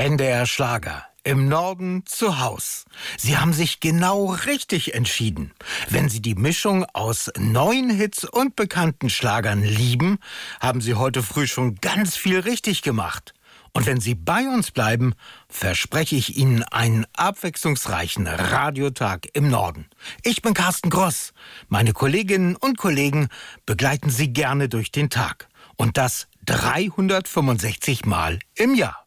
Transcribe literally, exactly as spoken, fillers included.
N D R Schlager. Im Norden zu Haus. Sie haben sich genau richtig entschieden. Wenn Sie die Mischung aus neuen Hits und bekannten Schlagern lieben, haben Sie heute früh schon ganz viel richtig gemacht. Und wenn Sie bei uns bleiben, verspreche ich Ihnen einen abwechslungsreichen Radiotag im Norden. Ich bin Carsten Gross. Meine Kolleginnen und Kollegen begleiten Sie gerne durch den Tag. Und das dreihundertfünfundsechzig Mal im Jahr.